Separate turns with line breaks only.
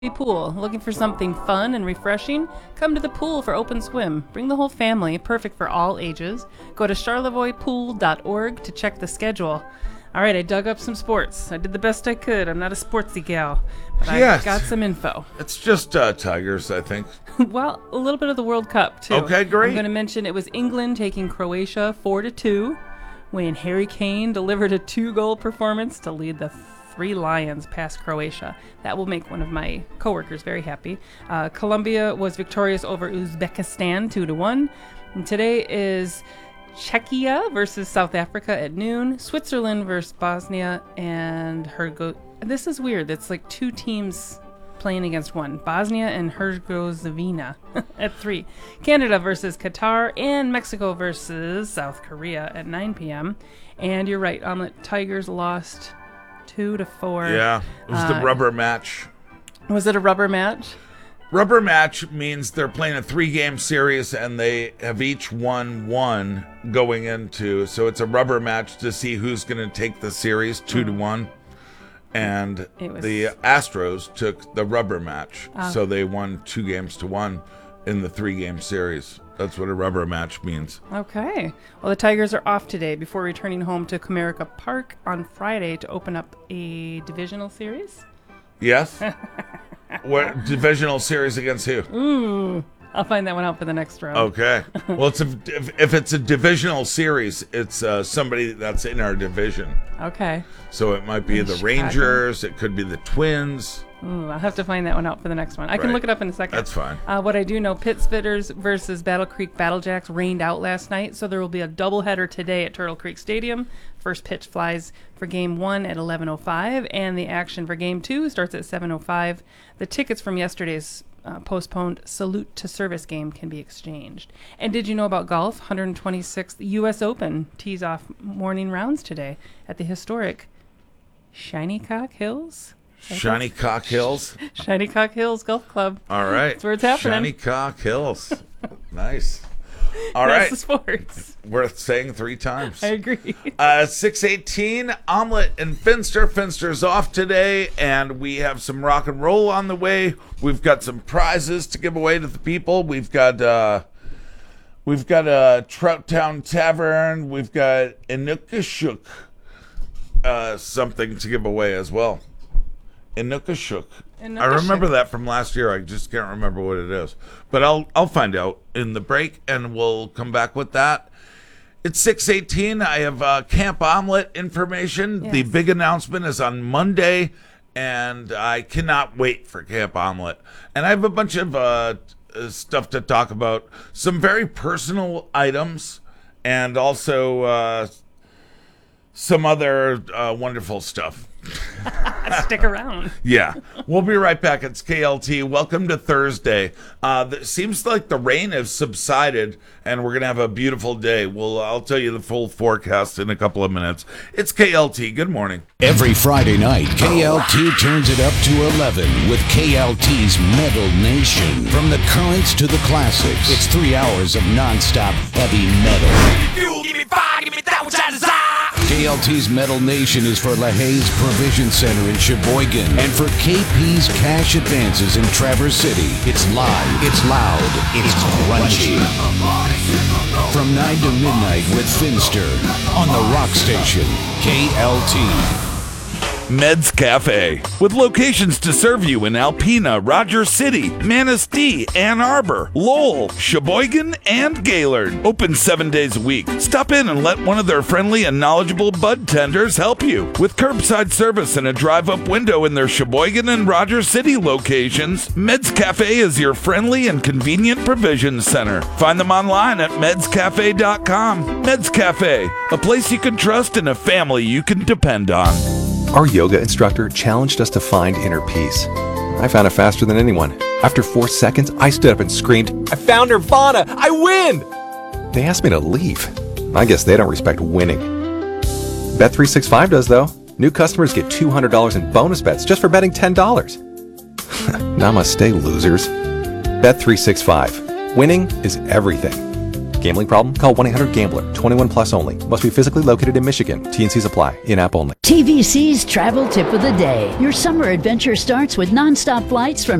Pool. Looking for something fun and refreshing? Come to the pool for open swim. Bring the whole family, perfect for all ages. Go to charlevoixpool.org to check the schedule. All right, I dug up some sports. I did the best I could. I'm not a sportsy gal, but I got some info.
It's just Tigers, I think.
Well, a little bit of the World Cup, too.
Okay, great.
I'm going to mention it was England taking Croatia 4-2 when Harry Kane delivered a 2-goal performance to lead the Three Lions past Croatia. That will make one of my coworkers very happy. Colombia was victorious over Uzbekistan 2-1. And today is Czechia versus South Africa at noon. Switzerland versus Bosnia and Herzegovina. This is weird. It's like two teams playing against one. Bosnia and Herzegovina at 3. Canada versus Qatar and Mexico versus South Korea at 9 p.m. And you're right, Omelette, Tigers lost 2-4.
Yeah, it was the rubber match.
Was it a rubber match?
Rubber match means they're playing a 3-game series and they have each won one going into. So it's a rubber match to see who's going to take the series 2-1. And the Astros took the rubber match. So they won 2-1 in the 3-game series. That's what a rubber match means.
Okay. Well, the Tigers are off today before returning home to Comerica Park on Friday to open up a divisional series.
Yes? What divisional series against who?
Ooh, I'll find that one out for the next round.
Okay. Well, if it's a divisional series, it's somebody that's in our division.
Okay.
So it might be the Rangers. It could be the Twins.
Ooh, I'll have to find that one out for the next one. I can look it up in a second.
That's fine.
What I do know, Pittsfitters versus Battle Creek Battlejacks rained out last night, so there will be a doubleheader today at Turtle Creek Stadium. First pitch flies for Game 1 at 11:05, and the action for Game 2 starts at 7:05. The tickets from yesterday's postponed Salute to Service game can be exchanged. And did you know about golf? 126th U.S. Open tees off morning rounds today at the historic Shinycock Hills.
Shinycock Hills?
Shinycock Hills Golf Club.
All right.
That's where it's happening.
Shinycock Hills. Nice. All
That's
right.
the sports.
Worth saying 3 times.
I agree.
6:18, Omelette and Finster. Finster's off today, and we have some rock and roll on the way. We've got some prizes to give away to the people. We've got a Trout Town Tavern. We've got Inukashuk, something to give away as well. Inukashuk. I remember that from last year. I just can't remember what it is. But I'll find out in the break, and we'll come back with that. It's 6:18. I have Camp Omelette information. Yes. The big announcement is on Monday, and I cannot wait for Camp Omelette. And I have a bunch of stuff to talk about. Some very personal items, and also some other wonderful stuff.
Stick around.
Yeah. We'll be right back. It's KLT. Welcome to Thursday. It seems like the rain has subsided, and we're going to have a beautiful day. I'll tell you the full forecast in a couple of minutes. It's KLT. Good morning.
Every Friday night, KLT turns it up to 11 with KLT's Metal Nation. From the currents to the classics, it's 3 hours of nonstop heavy metal.
Give me fire, give me that which I desire.
KLT's Metal Nation is for LaHaye's Provision Center in Sheboygan and for KP's Cash Advances in Traverse City. It's live, it's loud, it's crunchy. From 9 to midnight with Finster on the Rock Station, KLT.
Meds Cafe, with locations to serve you in Alpena, Rogers City, Manistee, Ann Arbor, Lowell, Sheboygan, and Gaylord. Open 7 days a week. Stop in and let one of their friendly and knowledgeable bud tenders help you. With curbside service and a drive-up window in their Sheboygan and Rogers City locations, Meds Cafe is your friendly and convenient provision center. Find them online at medscafe.com. Meds Cafe, a place you can trust and a family you can depend on.
Our yoga instructor challenged us to find inner peace. I found it faster than anyone. After 4 seconds, I stood up and screamed, "I found Nirvana! I win!" They asked me to leave. I guess they don't respect winning. Bet365 does, though. New customers get $200 in bonus bets just for betting $10. Namaste, losers. Bet365. Winning is everything. Gambling problem? Call 1-800-GAMBLER. 21 plus only. Must be physically located in Michigan. T&Cs apply. In-app only.
TVC's travel tip of the day. Your summer adventure starts with nonstop flights from